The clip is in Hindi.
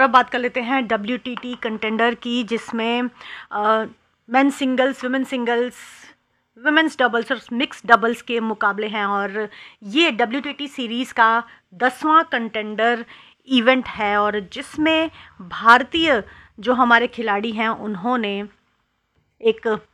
अब बात कर लेते हैं WTT कंटेंडर की, जिसमें मेंस सिंगल्स, वुमेन्स डबल्स और मिक्स डबल्स के मुकाबले हैं। और ये WTT सीरीज़ का 10वां कंटेंडर इवेंट है, और जिसमें भारतीय जो हमारे खिलाड़ी हैं उन्होंने एक